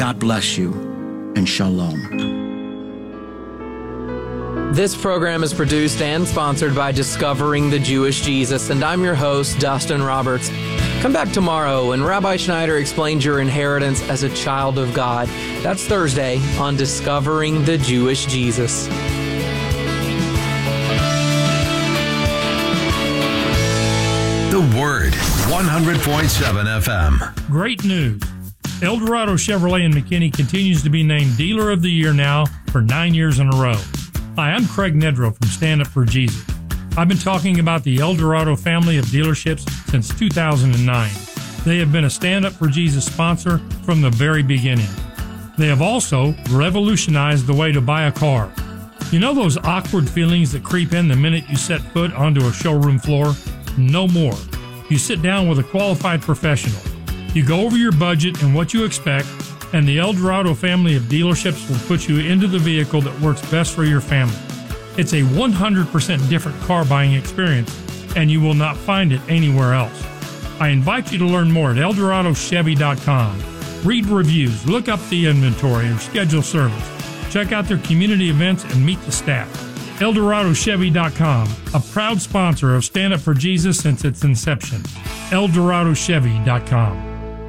God bless you, and shalom. This program is produced and sponsored by Discovering the Jewish Jesus, and I'm your host, Dustin Roberts. Come back tomorrow when Rabbi Schneider explains your inheritance as a child of God. That's Thursday on Discovering the Jewish Jesus. The Word, 100.7 FM. Great news. El Dorado Chevrolet in McKinney continues to be named Dealer of the Year now for 9 years in a row. Hi, I'm Craig Nedrow from Stand Up for Jesus. I've been talking about the El Dorado family of dealerships since 2009. They have been a Stand Up for Jesus sponsor from the very beginning. They have also revolutionized the way to buy a car. You know those awkward feelings that creep in the minute you set foot onto a showroom floor? No more. You sit down with a qualified professional. You go over your budget and what you expect, and the El Dorado family of dealerships will put you into the vehicle that works best for your family. It's a 100% different car buying experience, and you will not find it anywhere else. I invite you to learn more at ElDoradoChevy.com. Read reviews, look up the inventory, or schedule service. Check out their community events and meet the staff. ElDoradoChevy.com, a proud sponsor of Stand Up for Jesus since its inception. ElDoradoChevy.com.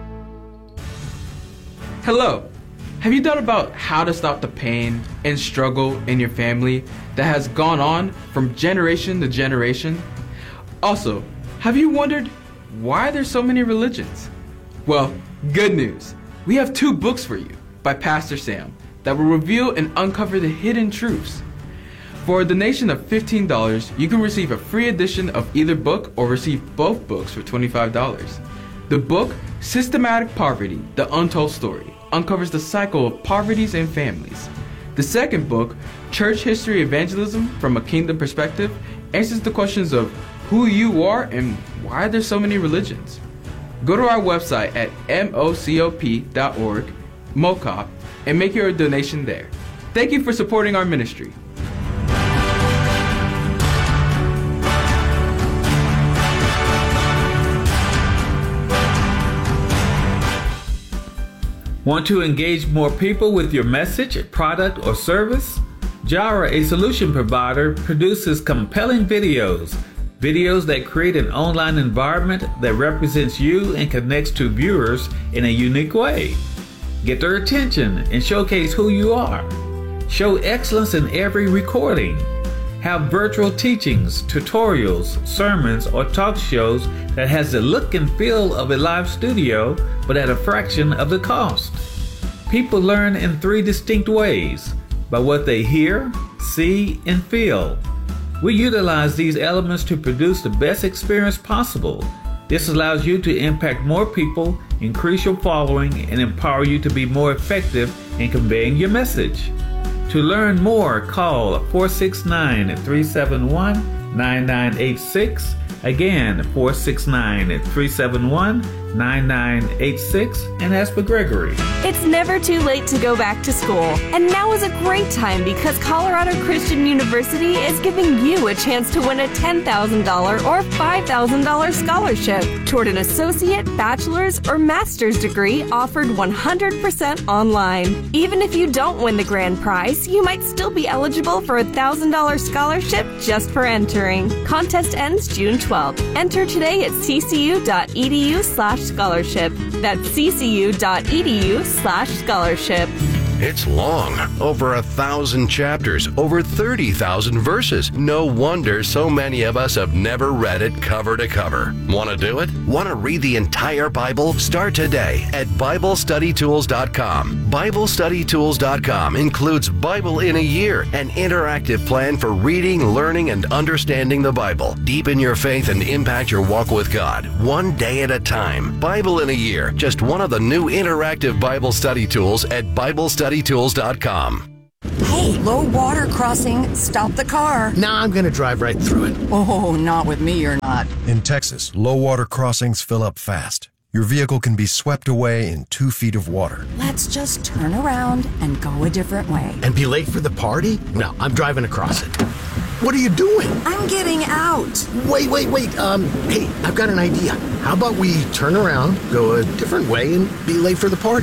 Hello. Have you thought about how to stop the pain and struggle in your family that has gone on from generation to generation? Also, have you wondered why there's so many religions? Well, good news. We have 2 books for you by Pastor Sam that will reveal and uncover the hidden truths. For a donation of $15, you can receive a free edition of either book or receive both books for $25. The book, Systematic Poverty, The Untold Story, uncovers the cycle of poverties and families. The second book, Church History Evangelism from a Kingdom Perspective, answers the questions of who you are and why there's so many religions. Go to our website at mocop.org, MOCOP, and make your donation there. Thank you for supporting our ministry. Want to engage more people with your message, product, or service? Jara, a solution provider, produces compelling videos that create an online environment that represents you and connects to viewers in a unique way. Get their attention and showcase who you are. Show excellence in every recording. Have virtual teachings, tutorials, sermons, or talk shows that has the look and feel of a live studio, but at a fraction of the cost. People learn in 3 distinct ways: by what they hear, see, and feel. We utilize these elements to produce the best experience possible. This allows you to impact more people, increase your following, and empower you to be more effective in conveying your message. To learn more, call 469-371-9986. Again, 469-371-9986, and ask for Gregory. It's never too late to go back to school, and now is a great time because Colorado Christian University is giving you a chance to win a $10,000 or $5,000 scholarship toward an associate, bachelor's, or master's degree offered 100% online. Even if you don't win the grand prize, you might still be eligible for a $1,000 scholarship just for entering. Contest ends June 12th. Enter today at ccu.edu/scholarship. That's ccu.edu/scholarship. It's long, over 1,000 chapters, over 30,000 verses. No wonder so many of us have never read it cover to cover. Want to do it? Want to read the entire Bible? Start today at BibleStudyTools.com. BibleStudyTools.com includes Bible in a Year, an interactive plan for reading, learning, and understanding the Bible. Deepen your faith and impact your walk with God, one day at a time. Bible in a Year, just one of the new interactive Bible study tools at BibleStudyTools.com. Hey, low water crossing, stop the car. Nah, I'm gonna drive right through it. Oh, not with me, you're not. In Texas, low water crossings fill up fast. Your vehicle can be swept away in 2 feet of water. Let's just turn around and go a different way. And be late for the party? No, I'm driving across it. What are you doing? I'm getting out. Wait. Hey, I've got an idea. How about we turn around, go a different way, and be late for the party?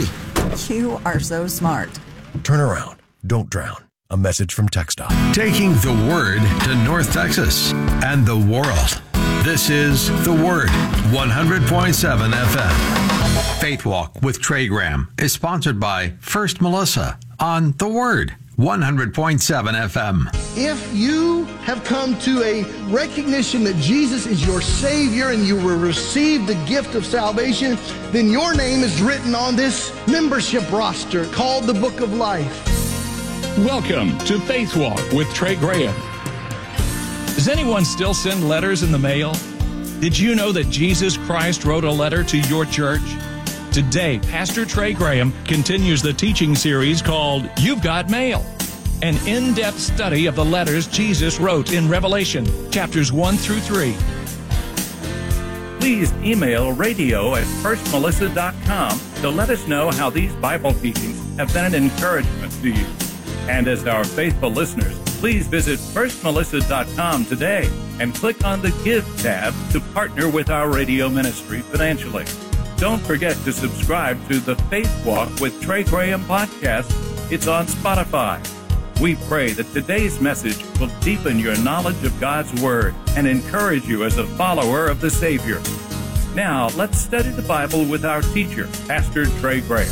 You are so smart. Turn around. Don't drown. A message from TxDOT. Taking the Word to North Texas and the world. This is The Word, 100.7 FM. Faith Walk with Trey Graham is sponsored by First Melissa on The Word, 100.7 FM. If you have come to a recognition that Jesus is your Savior and you will receive the gift of salvation, then your name is written on this membership roster called the Book of Life. Welcome to Faith Walk with Trey Graham. Does anyone still send letters in the mail? Did you know that Jesus Christ wrote a letter to your church? Today, Pastor Trey Graham continues the teaching series called You've Got Mail, an in-depth study of the letters Jesus wrote in Revelation, chapters 1 through 3. Please email radio@firstmelissa.com to let us know how these Bible teachings have been an encouragement to you. And as our faithful listeners, please visit firstmelissa.com today and click on the Give tab to partner with our radio ministry financially. Don't forget to subscribe to the Faith Walk with Trey Graham podcast. It's on Spotify. We pray that today's message will deepen your knowledge of God's Word and encourage you as a follower of the Savior. Now, let's study the Bible with our teacher, Pastor Trey Graham.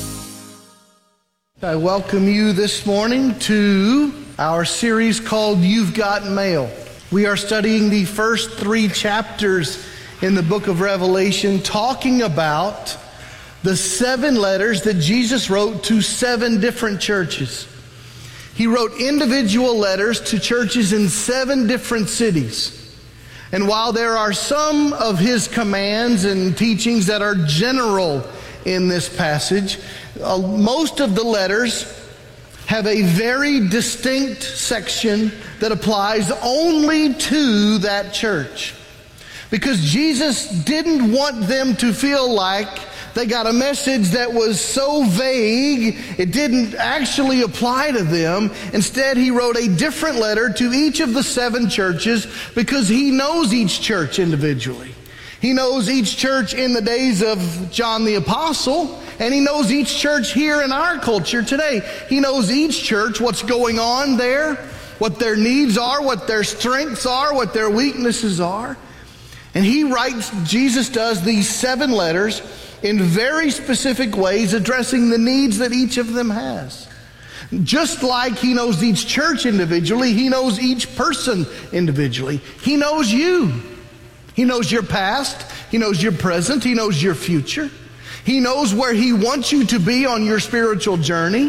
I welcome you this morning to our series called You've Got Mail. We are studying the first 3 chapters in the book of Revelation, talking about the 7 letters that Jesus wrote to 7 different churches. He wrote individual letters to churches in 7 different cities. And while there are some of his commands and teachings that are general in this passage, most of the letters have a very distinct section that applies only to that church. Because Jesus didn't want them to feel like they got a message that was so vague, it didn't actually apply to them. Instead, he wrote a different letter to each of the 7 churches because he knows each church individually. He knows each church in the days of John the Apostle, and he knows each church here in our culture today. He knows each church, what's going on there, what their needs are, what their strengths are, what their weaknesses are. And he writes, Jesus does, these 7 letters in very specific ways, addressing the needs that each of them has. Just like he knows each church individually, he knows each person individually. He knows you. He knows your past. He knows your present. He knows your future. He knows where he wants you to be on your spiritual journey.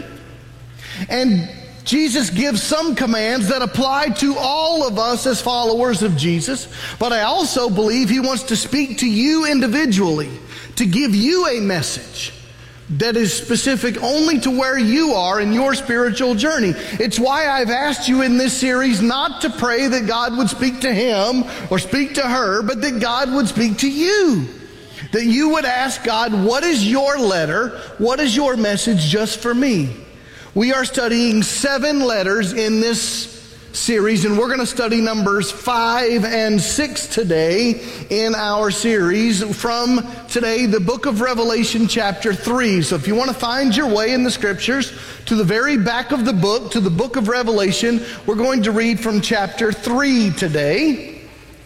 And Jesus gives some commands that apply to all of us as followers of Jesus. But I also believe he wants to speak to you individually, to give you a message that is specific only to where you are in your spiritual journey. It's why I've asked you in this series not to pray that God would speak to him or speak to her, but that God would speak to you. That you would ask God, what is your letter? What is your message just for me? We are studying 7 letters in this series, and we're going to study numbers 5 and 6 today in our series from today, the book of Revelation chapter 3. So if you want to find your way in the scriptures to the very back of the book, to the book of Revelation, we're going to read from chapter 3 today.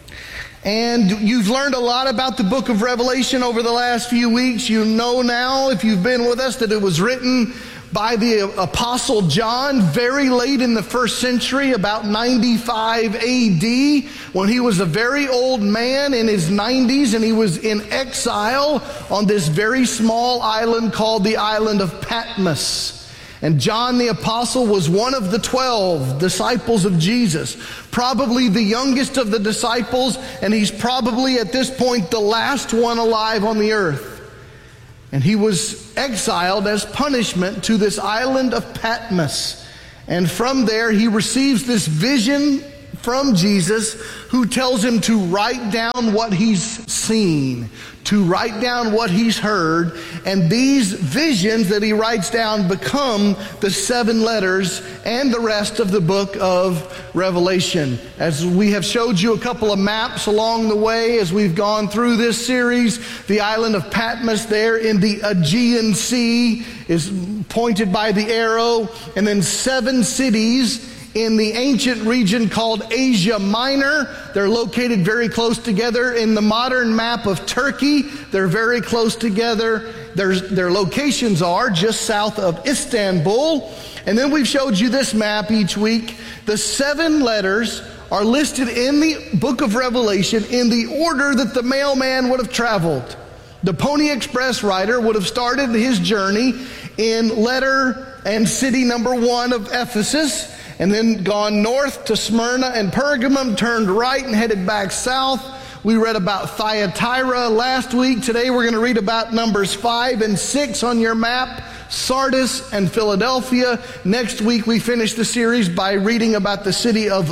And you've learned a lot about the book of Revelation over the last few weeks. You know now, if you've been with us, that it was written by the Apostle John very late in the 1st century, about 95 AD, when he was a very old man in his 90s, and he was in exile on this very small island called the island of Patmos. And John the Apostle was one of the 12 disciples of Jesus, probably the youngest of the disciples, and he's probably at this point the last one alive on the earth. And he was exiled as punishment to this island of Patmos. And from there he receives this vision from Jesus, who tells him to write down what he's seen, to write down what he's heard, and these visions that he writes down become the 7 letters and the rest of the book of Revelation. As we have showed you a couple of maps along the way as we've gone through this series, the island of Patmos there in the Aegean Sea is pointed by the arrow, and then 7 cities in the ancient region called Asia Minor. They're located very close together. In the modern map of Turkey, they're very close together. Their locations are just south of Istanbul. And then we've showed you this map each week. The 7 letters are listed in the book of Revelation in the order that the mailman would have traveled. The Pony Express rider would have started his journey in letter and city number 1 of Ephesus, and then gone north to Smyrna and Pergamum, turned right and headed back south. We read about Thyatira last week. Today we're going to read about numbers 5 and 6 on your map, Sardis and Philadelphia. Next week we finish the series by reading about the city of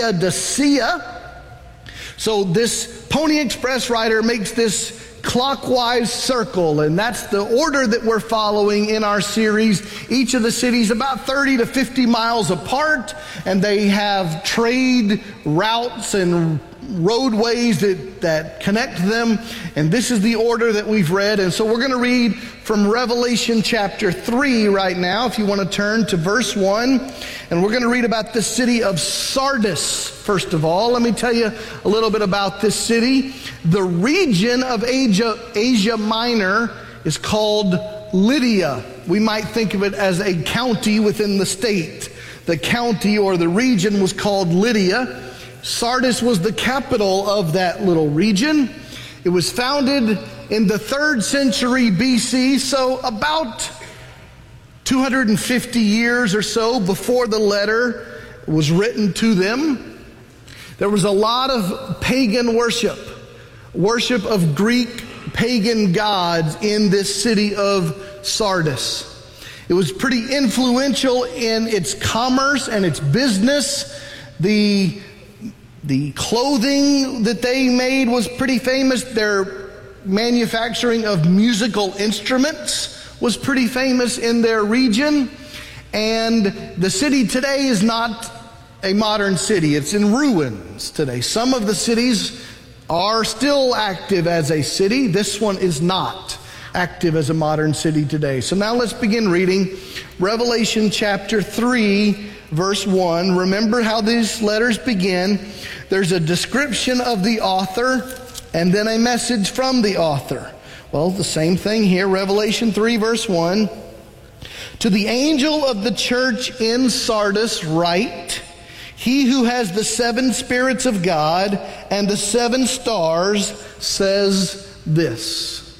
Laodicea. So this Pony Express rider makes this clockwise circle, and that's the order that we're following in our series. Each of the cities about 30 to 50 miles apart, and they have trade routes and roadways that connect them, and this is the order that we've read. And so we're going to read from Revelation chapter 3 right now, if you want to turn to verse 1, and we're going to read about the city of Sardis. First of all, let me tell you a little bit about this city. The region of Asia Minor is called Lydia. We might think of it as a county within the state. The county or the region was called Lydia. Sardis was the capital of that little region. It was founded in the 3rd century BC, so about 250 years or so before the letter was written to them. There was a lot of pagan worship of Greek pagan gods in this city of Sardis. It was pretty influential in its commerce and its business. The clothing that they made was pretty famous. Their manufacturing of musical instruments was pretty famous in their region. And the city today is not a modern city. It's in ruins today. Some of the cities are still active as a city. This one is not active as a modern city today. So now let's begin reading Revelation chapter 3, verse 1. Remember how these letters begin. There's a description of the author and then a message from the author. Well, the same thing here. Revelation 3, verse 1. To the angel of the church in Sardis write, he who has the 7 spirits of God and the 7 stars says this.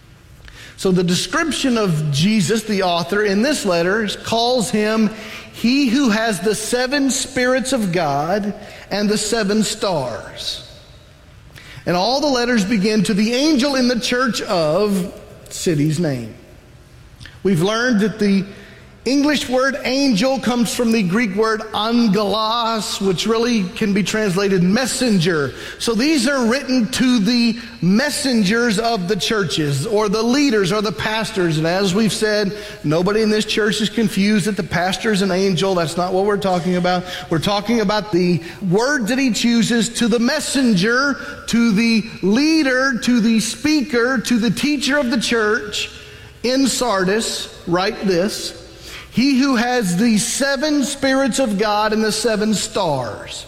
So the description of Jesus, the author, in this letter calls him he who has the 7 spirits of God and the 7 stars. And all the letters begin to the angel in the church of city's name. We've learned that the English word angel comes from the Greek word angelos, which really can be translated messenger. So these are written to the messengers of the churches, or the leaders, or the pastors. And as we've said, nobody in this church is confused that the pastor is an angel. That's not what we're talking about. We're talking about the word that he chooses to the messenger, to the leader, to the speaker, to the teacher of the church in Sardis. Write this. He who has the 7 spirits of God and the 7 stars.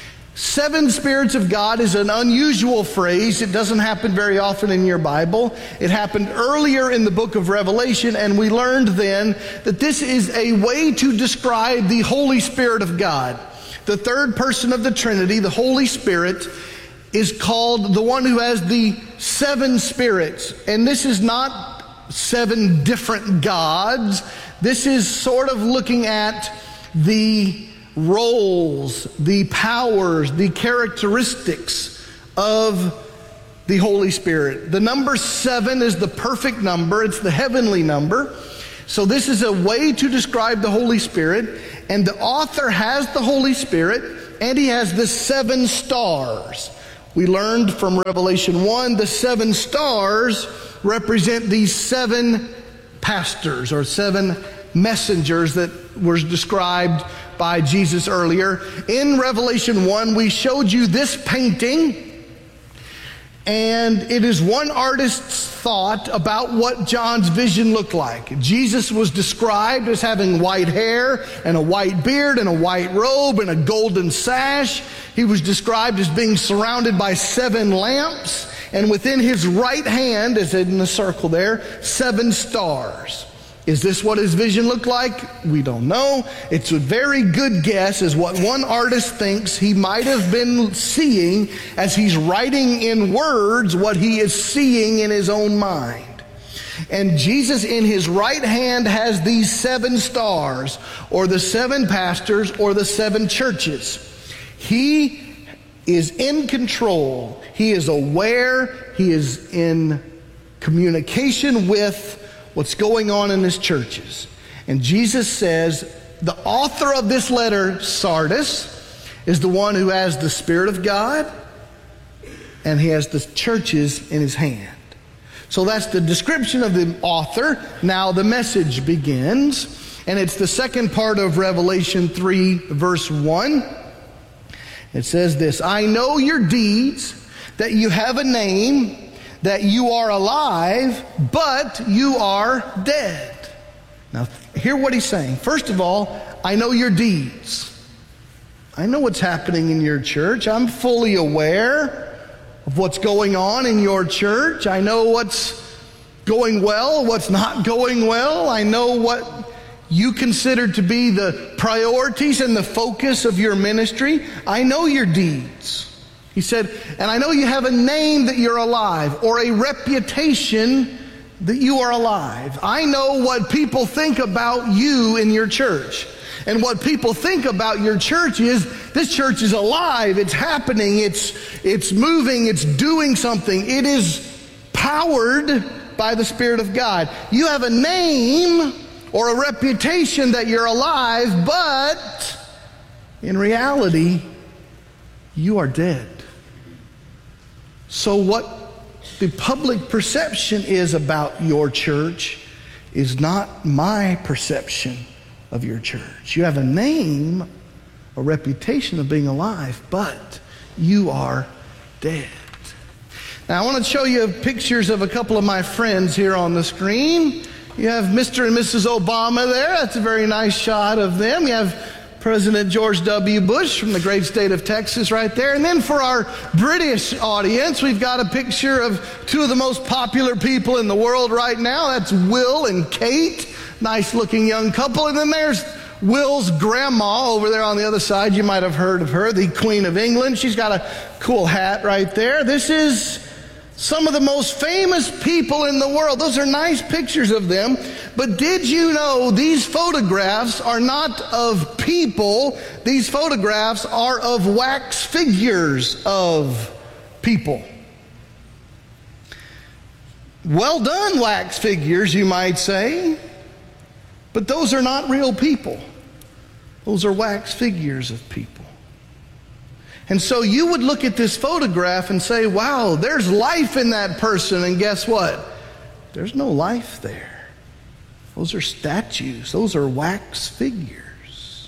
7 spirits of God is an unusual phrase. It doesn't happen very often in your Bible. It happened earlier in the book of Revelation, and we learned then that this is a way to describe the Holy Spirit of God. The 3rd person of the Trinity, the Holy Spirit, is called the one who has the 7 spirits. And this is not 7 different gods. This is sort of looking at the roles, the powers, the characteristics of the Holy Spirit. The number 7 is the perfect number. It's the heavenly number. So this is a way to describe the Holy Spirit. And the author has the Holy Spirit, and he has the 7 stars. We learned from Revelation 1, the 7 stars represent these 7 pastors or 7 messengers that were described by Jesus earlier. In Revelation 1, we showed you this painting, and it is one artist's thought about what John's vision looked like. Jesus was described as having white hair and a white beard and a white robe and a golden sash. He was described as being surrounded by 7 lamps, and within his right hand, as in the circle there, 7 stars. Is this what his vision looked like? We don't know. It's a very good guess as what one artist thinks he might have been seeing as he's writing in words what he is seeing in his own mind. And Jesus in his right hand has these 7 stars, or the 7 pastors, or the 7 churches. He is in control. He is aware. He is in communication with what's going on in his churches. And Jesus says the author of this letter, Sardis, is the one who has the Spirit of God, and he has the churches in his hand. So that's the description of the author. Now the message begins, and it's the second part of Revelation 3, verse 1. It says this: I know your deeds, that you have a name, that you are alive, but you are dead. Now, hear what he's saying. First of all, I know your deeds. I know what's happening in your church. I'm fully aware of what's going on in your church. I know what's going well, what's not going well. I know what you consider to be the priorities and the focus of your ministry. I know your deeds. He said, and I know you have a name that you're alive, or a reputation that you are alive. I know what people think about you in your church. And what people think about your church is, this church is alive, it's happening, it's moving, it's doing something. It is powered by the Spirit of God. You have a name or a reputation that you're alive, but in reality, you are dead. So what the public perception is about your church is not my perception of your church. You have a name, a reputation of being alive, but you are dead. Now I want to show you pictures of a couple of my friends here on the screen. You have Mr. and Mrs. Obama there. That's a very nice shot of them. You have President George W. Bush from the great state of Texas right there. And then for our British audience, we've got a picture of 2 of the most popular people in the world right now. That's Will and Kate. Nice looking young couple. And then there's Will's grandma over there on the other side. You might have heard of her, the Queen of England. She's got a cool hat right there. This is some of the most famous people in the world. Those are nice pictures of them. But did you know these photographs are not of people? These photographs are of wax figures of people. Well done, wax figures, you might say. But those are not real people. Those are wax figures of people. And so you would look at this photograph and say, wow, there's life in that person. And guess what? There's no life there. Those are statues. Those are wax figures.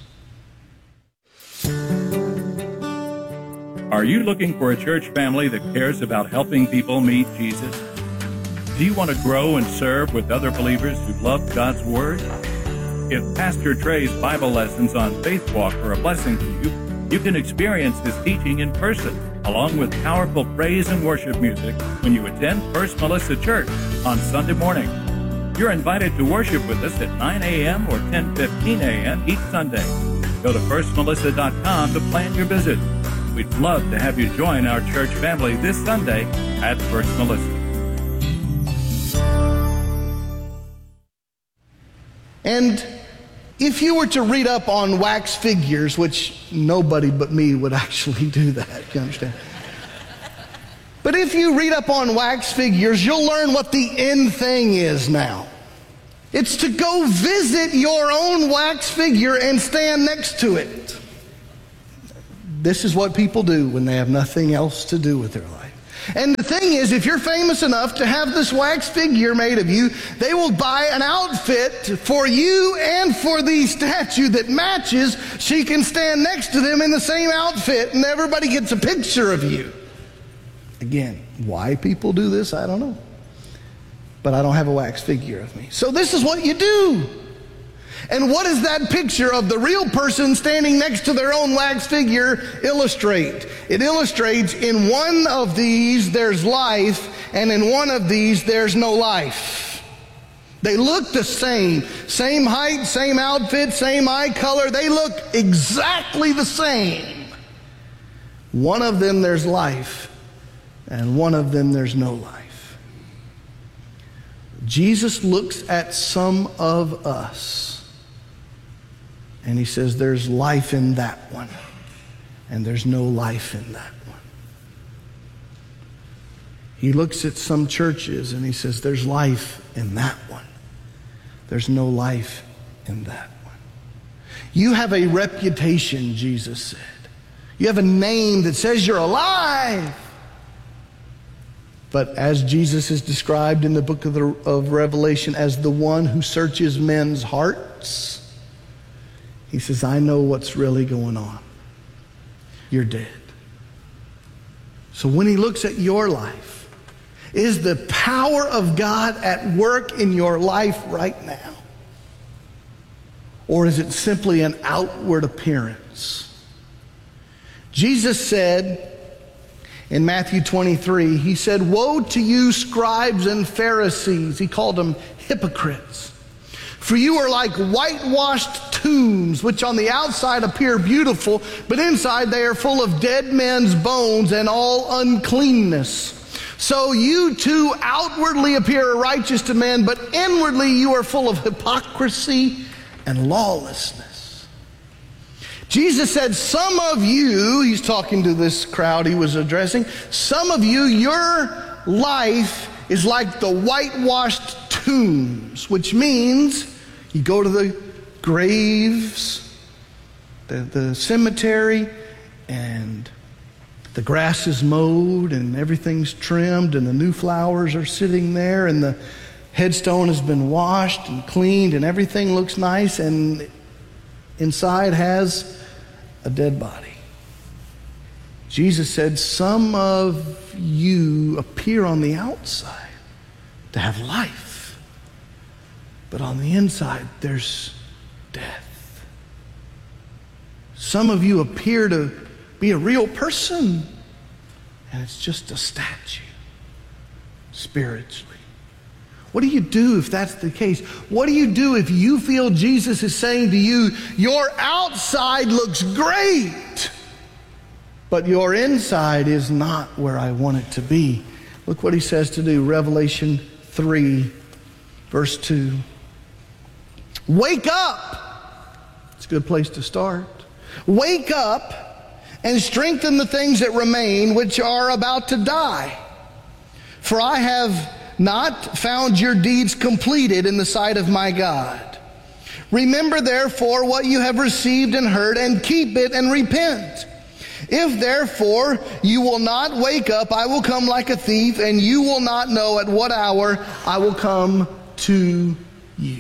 Are you looking for a church family that cares about helping people meet Jesus? Do you want to grow and serve with other believers who love God's Word? If Pastor Trey's Bible lessons on Faith Walk are a blessing to you, you can experience his teaching in person, along with powerful praise and worship music when you attend First Melissa Church on Sunday morning. You're invited to worship with us at 9 a.m. or 10:15 a.m. each Sunday. Go to firstmelissa.com to plan your visit. We'd love to have you join our church family this Sunday at First Melissa. And if you were to read up on wax figures, which nobody but me would actually do that, you understand? But if you read up on wax figures, you'll learn what the end thing is now. It's to go visit your own wax figure and stand next to it. This is what people do when they have nothing else to do with their life. And the thing is, if you're famous enough to have this wax figure made of you, they will buy an outfit for you and for the statue that matches, so you can stand next to them in the same outfit and everybody gets a picture of you. Again, why people do this, I don't know. But I don't have a wax figure of me. So this is what you do. And what does that picture of the real person standing next to their own wax figure illustrate? It illustrates in one of these there's life, and in one of these there's no life. They look the same. Same height, same outfit, same eye color. They look exactly the same. One of them there's life, and one of them there's no life. Jesus looks at some of us, and he says, there's life in that one, and there's no life in that one. He looks at some churches, and he says, there's life in that one. There's no life in that one. You have a reputation, Jesus said. You have a name that says you're alive. But as Jesus is described in the book of Revelation as the one who searches men's hearts, he says, I know what's really going on. You're dead. So when he looks at your life, is the power of God at work in your life right now? Or is it simply an outward appearance? Jesus said in Matthew 23, he said, woe to you, scribes and Pharisees. He called them hypocrites. For you are like whitewashed tombs, which on the outside appear beautiful, but inside they are full of dead men's bones and all uncleanness. So you too outwardly appear righteous to men, but inwardly you are full of hypocrisy and lawlessness. Jesus said, some of you, he's talking to this crowd he was addressing, some of you, your life is like the whitewashed tombs, which means you go to the graves, the cemetery, and the grass is mowed and everything's trimmed and the new flowers are sitting there and the headstone has been washed and cleaned and everything looks nice, and inside has a dead body. Jesus said, some of you appear on the outside to have life, but on the inside there's death. Some of you appear to be a real person, and it's just a statue spiritually. What do you do if that's the case? What do you do if you feel Jesus is saying to you, your outside looks great, but your inside is not where I want it to be? Look what he says to do. Revelation 3, verse 2. Wake up. It's a good place to start. Wake up and strengthen the things that remain, which are about to die. For I have not found your deeds completed in the sight of my God. Remember therefore what you have received and heard, and keep it and repent. If therefore you will not wake up, I will come like a thief, and you will not know at what hour I will come to you.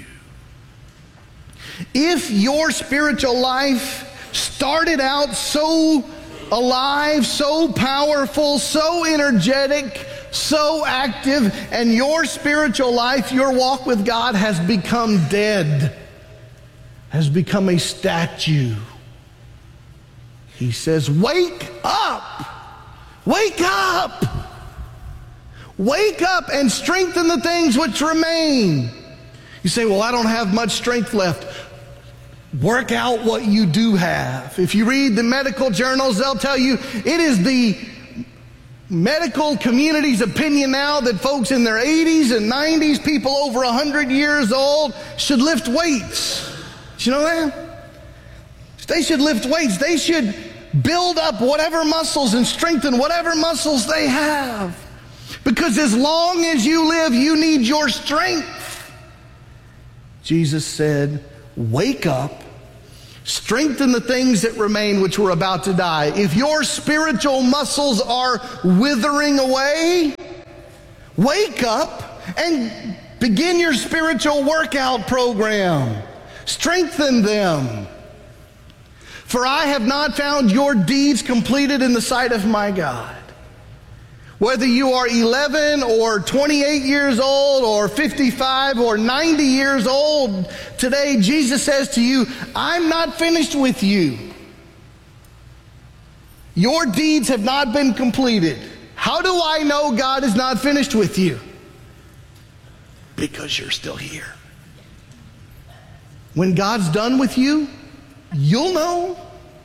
If your spiritual life started out so alive, so powerful, so energetic, so active, and your spiritual life, your walk with God has become dead, has become a statue, he says, wake up! Wake up! Wake up and strengthen the things which remain. You say, well, I don't have much strength left. Work out what you do have. If you read the medical journals, they'll tell you it is the medical community's opinion now that folks in their 80s and 90s, people over 100 years old, should lift weights. Did you know that? They should lift weights. They should build up whatever muscles and strengthen whatever muscles they have. Because as long as you live, you need your strength. Jesus said, wake up, Strengthen the things that remain which were about to die. If your spiritual muscles are withering away, wake up and begin your spiritual workout program. Strengthen them. For I have not found your deeds completed in the sight of my God. Whether you are 11 or 28 years old or 55 or 90 years old, today Jesus says to you, I'm not finished with you. Your deeds have not been completed. How do I know God is not finished with you? Because you're still here. When God's done with you, you'll know.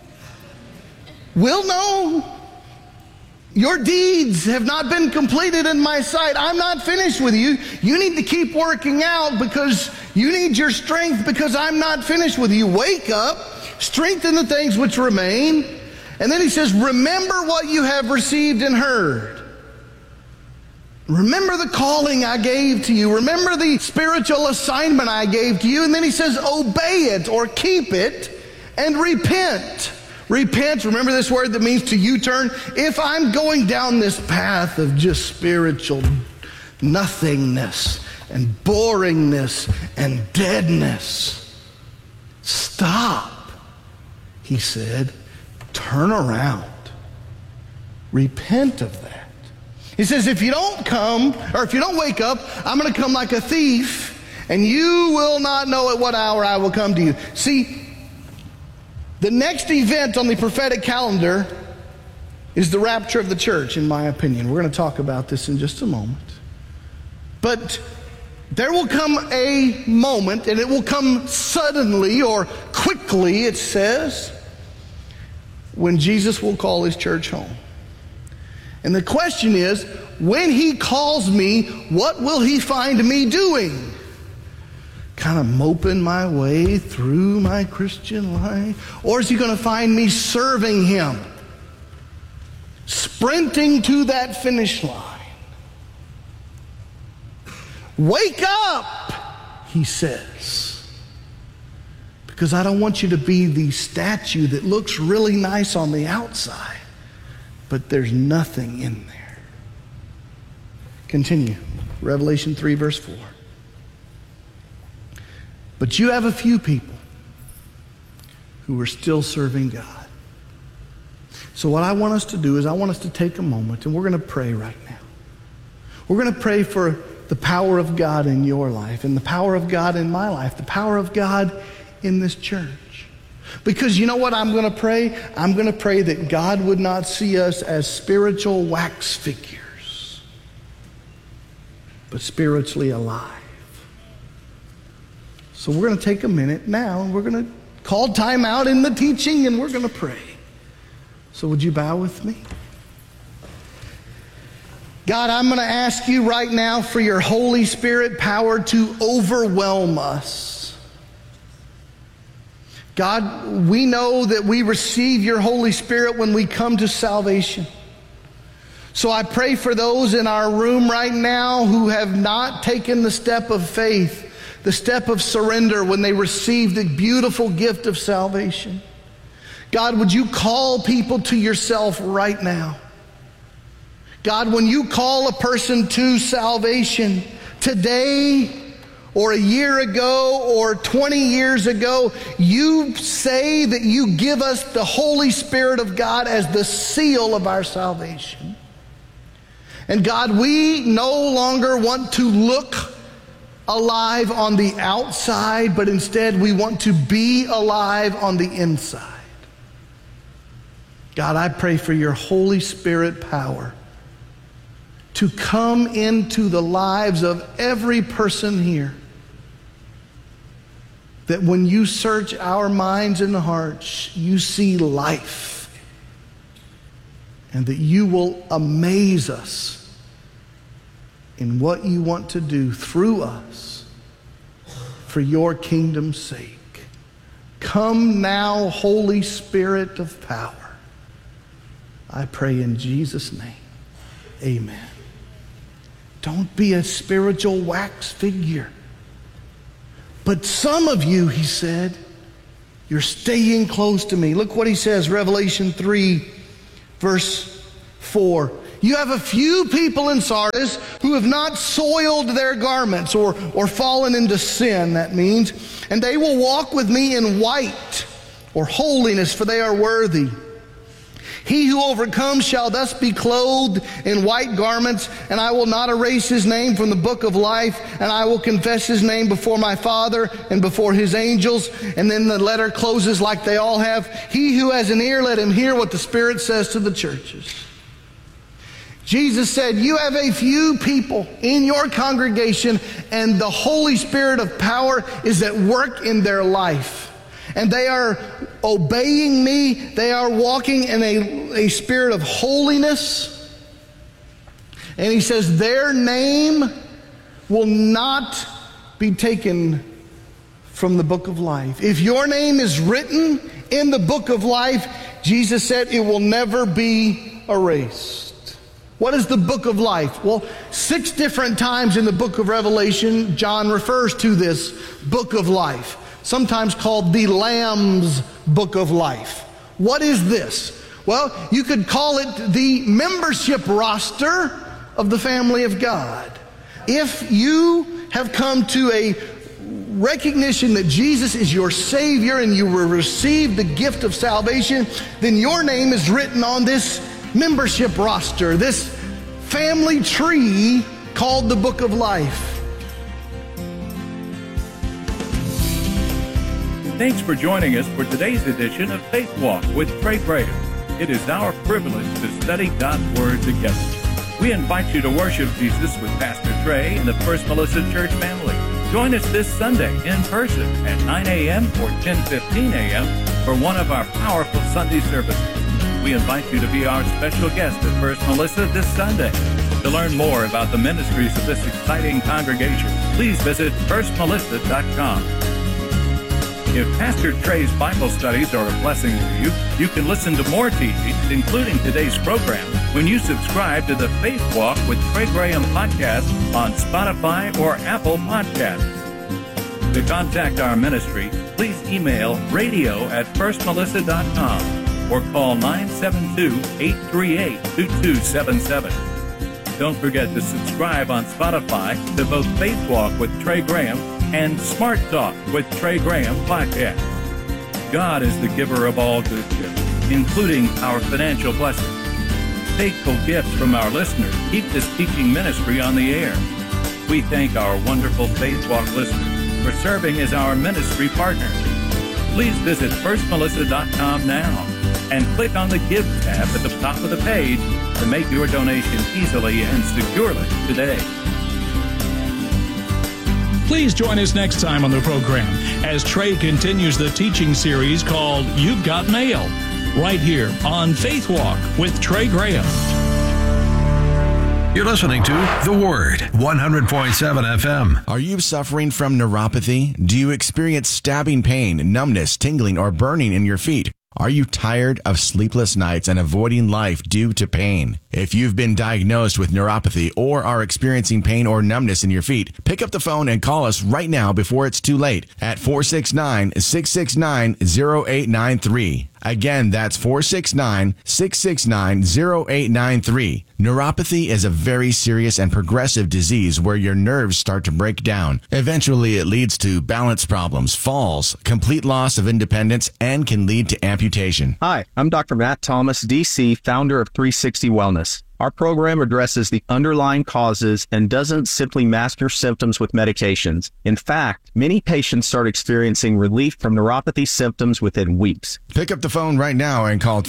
We'll know. Your deeds have not been completed in my sight. I'm not finished with you. You need to keep working out because you need your strength because I'm not finished with you. Wake up, strengthen the things which remain. And then he says, remember what you have received and heard. Remember the calling I gave to you. Remember the spiritual assignment I gave to you. And then he says, obey it or keep it and repent. Repent, remember this word that means to U-turn. If I'm going down this path of just spiritual nothingness and boringness and deadness, stop, he said, turn around. Repent of that. He says, if you don't come, or if you don't wake up, I'm going to come like a thief, and you will not know at what hour I will come to you. See, the next event on the prophetic calendar is the rapture of the church, in my opinion. We're going to talk about this in just a moment. But there will come a moment, and it will come suddenly or quickly, it says, when Jesus will call his church home. And the question is, when he calls me, what will he find me doing? Kind of moping my way through my Christian life? Or is he going to find me serving him? Sprinting to that finish line. Wake up, he says. Because I don't want you to be the statue that looks really nice on the outside, but there's nothing in there. Continue. Revelation 3 verse 4. But you have a few people who are still serving God. So what I want us to do is I want us to take a moment and we're going to pray right now. We're going to pray for the power of God in your life and the power of God in my life, the power of God in this church. Because you know what I'm going to pray? I'm going to pray that God would not see us as spiritual wax figures, but spiritually alive. So we're going to take a minute now, and we're going to call time out in the teaching, and we're going to pray. So would you bow with me? God, I'm going to ask you right now for your Holy Spirit power to overwhelm us. God, we know that we receive your Holy Spirit when we come to salvation. So I pray for those in our room right now who have not taken the step of faith, the step of surrender when they received the beautiful gift of salvation. God, would you call people to yourself right now? God, when you call a person to salvation today or a year ago or 20 years ago, you say that you give us the Holy Spirit of God as the seal of our salvation. And God, we no longer want to look alive on the outside, but instead we want to be alive on the inside. God, I pray for your Holy Spirit power to come into the lives of every person here. That when you search our minds and hearts, you see life. And that you will amaze us in what you want to do through us for your kingdom's sake. Come now, Holy Spirit of power. I pray in Jesus' name. Amen. Don't be a spiritual wax figure. But some of you, he said, You're staying close to me. Look what he says, Revelation 3, verse 4. You have a few people in Sardis who have not soiled their garments or fallen into sin, that means. And they will walk with me in white or holiness, for they are worthy. He who overcomes shall thus be clothed in white garments, and I will not erase his name from the book of life, and I will confess his name before my Father and before his angels. And then the letter closes like they all have. He who has an ear, let him hear what the Spirit says to the churches. Jesus said, you have a few people in your congregation, and the Holy Spirit of power is at work in their life. And they are obeying me. They are walking in a spirit of holiness. And he says their name will not be taken from the book of life. If your name is written in the book of life, Jesus said it will never be erased. What is the book of life? Well, 6 different times in the book of Revelation, John refers to this book of life, sometimes called the Lamb's book of life. What is this? Well, you could call it the membership roster of the family of God. If you have come to a recognition that Jesus is your Savior and you will receive the gift of salvation, then your name is written on this membership roster, this family tree called the book of life. Thanks for joining us for today's edition of Faith Walk with Trey Graham. It is our privilege to study God's Word together. We invite you to worship Jesus with Pastor Trey and the First Melissa Church family. Join us this Sunday in person at 9 a.m. or 10:15 a.m. for one of our powerful Sunday services. We invite you to be our special guest at First Melissa this Sunday. To learn more about the ministries of this exciting congregation, please visit firstmelissa.com. If Pastor Trey's Bible studies are a blessing to you, you can listen to more teachings, including today's program, when you subscribe to the Faith Walk with Trey Graham podcast on Spotify or Apple Podcasts. To contact our ministry, please email radio@firstmelissa.com or call 972-838-2277. Don't forget to subscribe on Spotify to both Faith Walk with Trey Graham and Smart Talk with Trey Graham podcast. God is the giver of all good gifts, including our financial blessings. Faithful gifts from our listeners keep this teaching ministry on the air. We thank our wonderful Faith Walk listeners for serving as our ministry partners. Please visit firstmelissa.com now and click on the Give tab at the top of the page to make your donation easily and securely today. Please join us next time on the program as Trey continues the teaching series called You've Got Mail, right here on Faith Walk with Trey Graham. You're listening to The Word, 100.7 FM. Are you suffering from neuropathy? Do you experience stabbing pain, numbness, tingling, or burning in your feet? Are you tired of sleepless nights and avoiding life due to pain? If you've been diagnosed with neuropathy or are experiencing pain or numbness in your feet, pick up the phone and call us right now before it's too late at 469-669-0893. Again, that's 469-669-0893. Neuropathy is a very serious and progressive disease where your nerves start to break down. Eventually, it leads to balance problems, falls, complete loss of independence, and can lead to amputation. Hi, I'm Dr. Matt Thomas, DC, founder of 360 Wellness. Our program addresses the underlying causes and doesn't simply mask your symptoms with medications. In fact, many patients start experiencing relief from neuropathy symptoms within weeks. Pick up the phone right now and call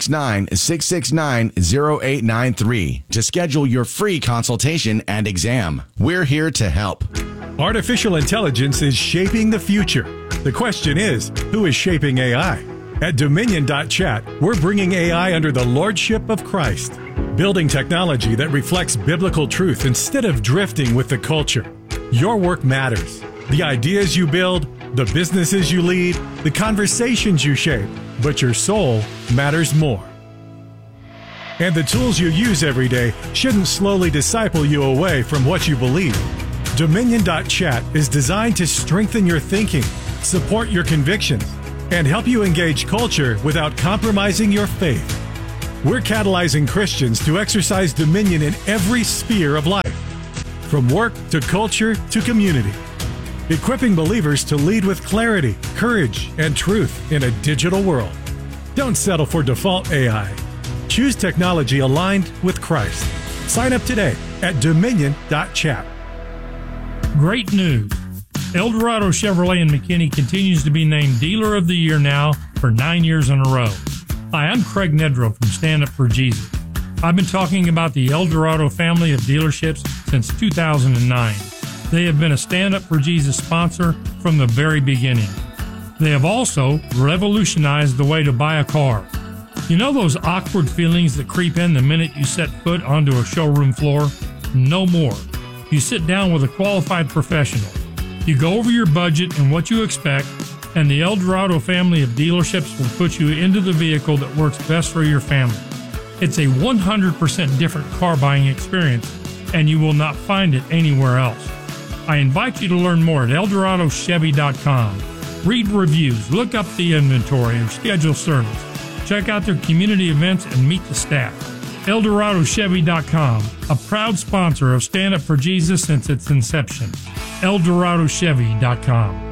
469-669-0893 to schedule your free consultation and exam. We're here to help. Artificial intelligence is shaping the future. The question is, who is shaping AI? At Dominion.chat, we're bringing AI under the lordship of Christ, building technology that reflects biblical truth instead of drifting with the culture. Your work matters. The ideas you build, the businesses you lead, the conversations you shape, but your soul matters more. And the tools you use every day shouldn't slowly disciple you away from what you believe. Dominion.chat is designed to strengthen your thinking, support your convictions, and help you engage culture without compromising your faith. We're catalyzing Christians to exercise dominion in every sphere of life, from work to culture to community, equipping believers to lead with clarity, courage, and truth in a digital world. Don't settle for default AI. Choose technology aligned with Christ. Sign up today at dominion.chat. Great news. Eldorado Chevrolet in McKinney continues to be named Dealer of the Year now for 9 years in a row. Hi, I'm Craig Nedrow from Stand Up for Jesus. I've been talking about the Eldorado family of dealerships since 2009. They have been a Stand Up for Jesus sponsor from the very beginning. They have also revolutionized the way to buy a car. You know those awkward feelings that creep in the minute you set foot onto a showroom floor? No more. You sit down with a qualified professional. You go over your budget and what you expect, and the Eldorado family of dealerships will put you into the vehicle that works best for your family. It's a 100% different car buying experience, and you will not find it anywhere else. I invite you to learn more at EldoradoChevy.com. Read reviews, look up the inventory, and schedule service. Check out their community events and meet the staff. EldoradoChevy.com, a proud sponsor of Stand Up for Jesus since its inception. EldoradoChevy.com.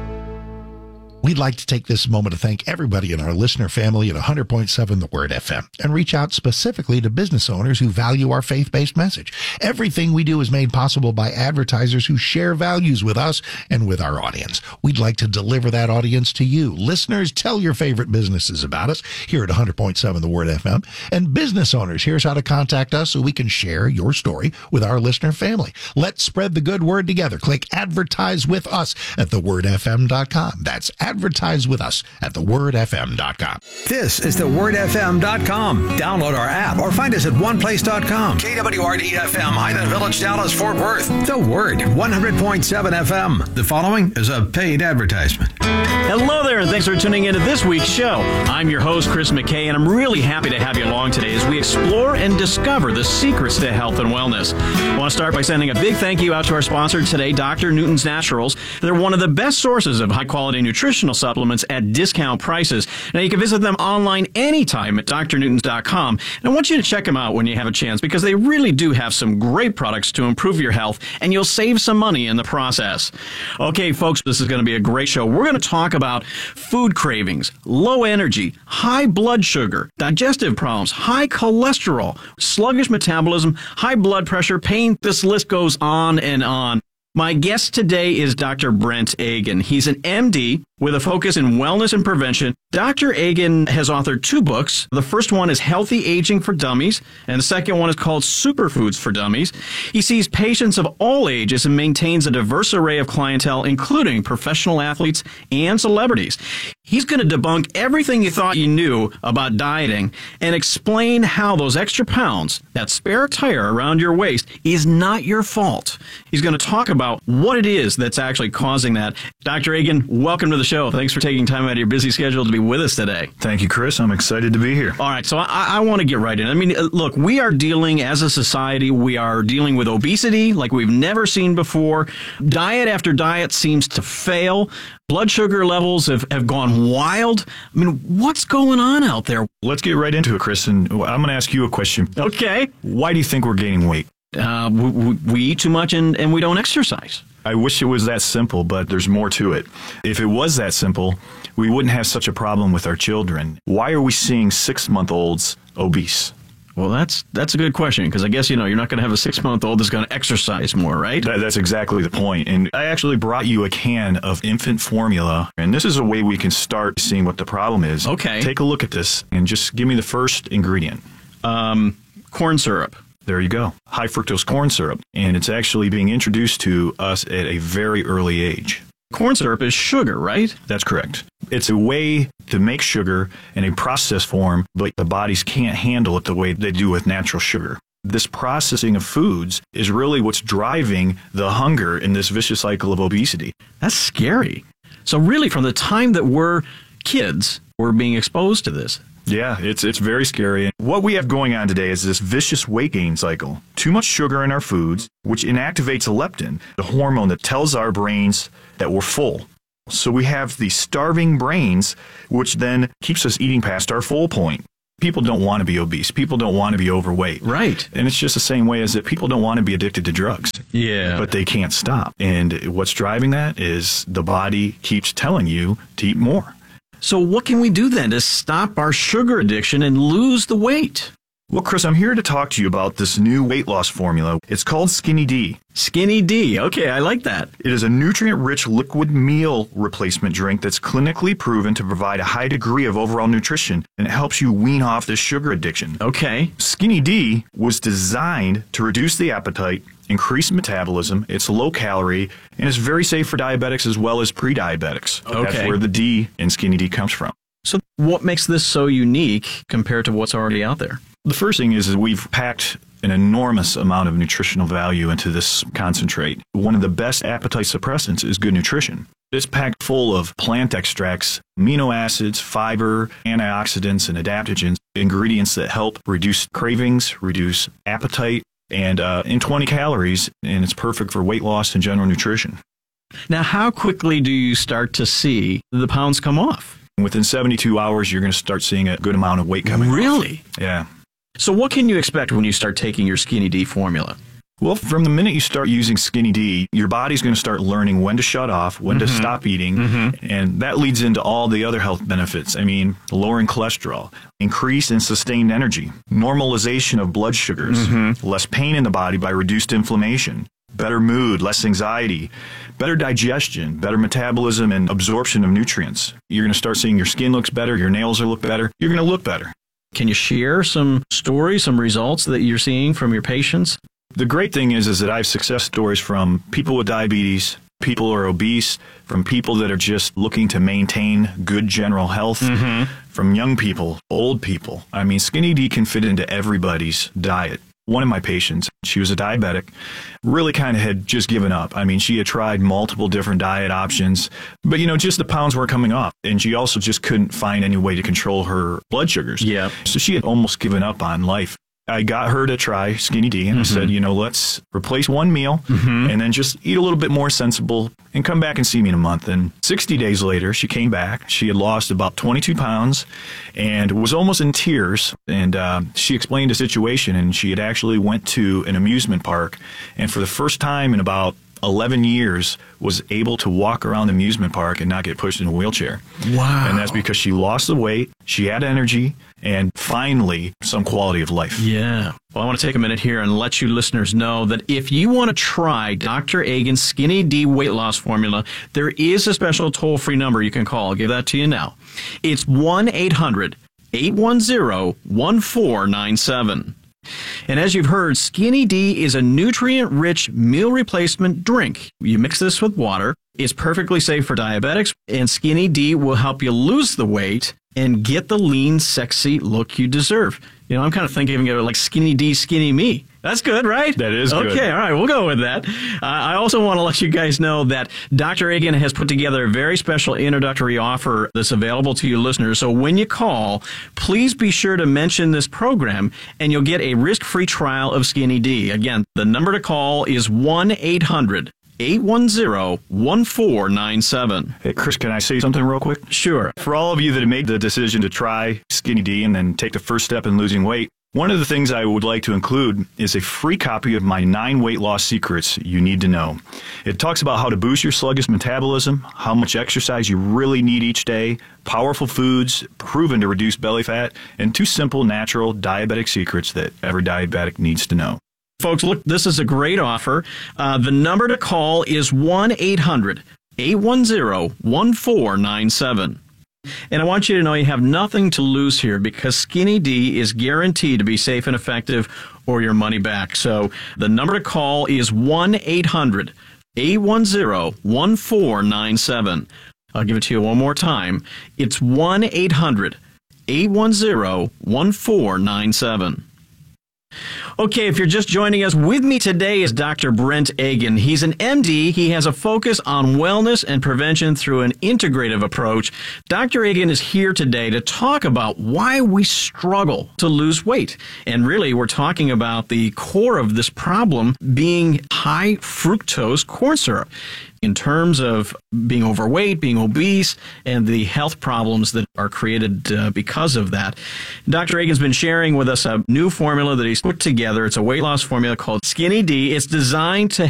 We'd like to take this moment to thank everybody in our listener family at 100.7 The Word FM and reach out specifically to business owners who value our faith-based message. Everything we do is made possible by advertisers who share values with us and with our audience. We'd like to deliver that audience to you. Listeners, tell your favorite businesses about us here at 100.7 The Word FM. And business owners, here's how to contact us so we can share your story with our listener family. Let's spread the good word together. Click Advertise with Us at thewordfm.com. That's Advertise with us at thewordfm.com. This is thewordfm.com. Download our app or find us at oneplace.com. KWRD-FM, Highland Village, Dallas, Fort Worth. The Word, 100.7 FM. The following is a paid advertisement. Hello there, and thanks for tuning into this week's show. I'm your host, Chris McKay, and I'm really happy to have you along today as we explore and discover the secrets to health and wellness. I want to start by sending a big thank you out to our sponsor today, Dr. Newton's Naturals. They're one of the best sources of high-quality nutritional supplements at discount prices. Now, you can visit them online anytime at drnewtons.com. And I want you to check them out when you have a chance because they really do have some great products to improve your health, and you'll save some money in the process. Okay, folks, this is going to be a great show. We're going to talk about food cravings, low energy, high blood sugar, digestive problems, high cholesterol, sluggish metabolism, high blood pressure, pain. This list goes on and on. My guest today is Dr. Brent Agin. He's an MD with a focus in wellness and prevention. Dr. Agin has authored 2 books. The first one is Healthy Aging for Dummies, and the second one is called Superfoods for Dummies. He sees patients of all ages and maintains a diverse array of clientele, including professional athletes and celebrities. He's going to debunk everything you thought you knew about dieting and explain how those extra pounds, that spare tire around your waist, is not your fault. He's going to talk about what it is that's actually causing that. Dr. Agin, welcome to the show. Thanks for taking time out of your busy schedule to be with us today. Thank you, Chris. I'm excited to be here. All right, so I want to get right in. I mean, look, we are dealing, as a society, we are dealing with obesity like we've never seen before. Diet after diet seems to fail. Blood sugar levels have gone wild. I mean, what's going on out there? Let's get right into it, Chris, and I'm going to ask you a question. Okay. Why do you think we're gaining weight? We eat too much and we don't exercise. I wish it was that simple, but there's more to it. If it was that simple, we wouldn't have such a problem with our children. Why are we seeing 6-month-olds obese? Well, that's a good question, because I guess, you're not going to have a 6-month-old that's going to exercise more, right? That's exactly the point. And I actually brought you a can of infant formula, and this is a way we can start seeing what the problem is. Okay. Take a look at this, and just give me the first ingredient. Corn syrup. There you go. High fructose corn syrup. And it's actually being introduced to us at a very early age. Corn syrup is sugar, right? That's correct. It's a way to make sugar in a processed form, but the bodies can't handle it the way they do with natural sugar. This processing of foods is really what's driving the hunger in this vicious cycle of obesity. That's scary. So really, from the time that we're kids, we're being exposed to this. Yeah, it's very scary. What we have going on today is this vicious weight gain cycle. Too much sugar in our foods, which inactivates leptin, the hormone that tells our brains that we're full. So we have these starving brains, which then keeps us eating past our full point. People don't want to be obese. People don't want to be overweight. Right. And it's just the same way as that people don't want to be addicted to drugs. Yeah. But they can't stop. And what's driving that is the body keeps telling you to eat more. So what can we do then to stop our sugar addiction and lose the weight? Well, Chris, I'm here to talk to you about this new weight loss formula. It's called Skinny D. Skinny D. Okay, I like that. It is a nutrient-rich liquid meal replacement drink that's clinically proven to provide a high degree of overall nutrition, and it helps you wean off this sugar addiction. Okay. Skinny D was designed to reduce the appetite, increase metabolism, it's low calorie, and it's very safe for diabetics as well as pre-diabetics. Okay. That's where the D in Skinny D comes from. So what makes this so unique compared to what's already out there? The first thing is we've packed an enormous amount of nutritional value into this concentrate. One of the best appetite suppressants is good nutrition. It's packed full of plant extracts, amino acids, fiber, antioxidants, and adaptogens, ingredients that help reduce cravings, reduce appetite, and in 20 calories, and it's perfect for weight loss and general nutrition. Now, how quickly do you start to see the pounds come off? Within 72 hours, you're going to start seeing a good amount of weight coming off. Really? Yeah. So what can you expect when you start taking your Skinny D formula? Well, from the minute you start using Skinny D, your body's going to start learning when to shut off, when to stop eating, and that leads into all the other health benefits. I mean, lowering cholesterol, increase and sustained energy, normalization of blood sugars, less pain in the body by reduced inflammation, better mood, less anxiety, better digestion, better metabolism and absorption of nutrients. You're going to start seeing your skin looks better, your nails will look better, you're going to look better. Can you share some stories, some results that you're seeing from your patients? The great thing is that I have success stories from people with diabetes, people who are obese, from people that are just looking to maintain good general health, from young people, old people. I mean, Skinny D can fit into everybody's diet. One of my patients, she was a diabetic, really kind of had just given up. I mean, she had tried multiple different diet options, but, just the pounds weren't coming off. And she also just couldn't find any way to control her blood sugars. Yeah. So she had almost given up on life. I got her to try Skinny D, and I said, let's replace one meal and then just eat a little bit more sensible and come back and see me in a month. And 60 days later, she came back. She had lost about 22 pounds and was almost in tears. And she explained the situation, and she had actually went to an amusement park, and for the first time in about 11 years was able to walk around the amusement park and not get pushed in a wheelchair. Wow. And that's because she lost the weight, she had energy, and finally some quality of life. Yeah. Well, I want to take a minute here and let you listeners know that if you want to try Dr. Agan's Skinny D weight loss formula, there is a special toll-free number you can call. I'll give that to you now. It's 1-800-810-1497. And as you've heard, Skinny D is a nutrient-rich meal replacement drink. You mix this with water. It's perfectly safe for diabetics, and Skinny D will help you lose the weight and get the lean, sexy look you deserve. I'm kind of thinking of it like Skinny D, Skinny Me. That's good, right? That is good. Okay, all right, we'll go with that. I also want to let you guys know that Dr. Agan has put together a very special introductory offer that's available to you listeners. So when you call, please be sure to mention this program, and you'll get a risk-free trial of Skinny D. Again, the number to call is 1-800-810-1497. Hey, Chris, can I say something real quick? Sure. For all of you that have made the decision to try Skinny D and then take the first step in losing weight, one of the things I would like to include is a free copy of my 9 weight loss secrets you need to know. It talks about how to boost your sluggish metabolism, how much exercise you really need each day, powerful foods proven to reduce belly fat, and 2 simple, natural diabetic secrets that every diabetic needs to know. Folks, look, this is a great offer. The number to call is 1-800-810-1497. And I want you to know you have nothing to lose here because Skinny D is guaranteed to be safe and effective or your money back. So the number to call is 1-800-810-1497. I'll give it to you one more time. It's 1-800-810-1497. Okay, if you're just joining us, with me today is Dr. Brent Agin. He's an MD. He has a focus on wellness and prevention through an integrative approach. Dr. Agin is here today to talk about why we struggle to lose weight. And really, we're talking about the core of this problem being high fructose corn syrup, in terms of being overweight, being obese, and the health problems that are created because of that. Dr. Agin's been sharing with us a new formula that he's put together. It's a weight loss formula called Skinny D. It's designed to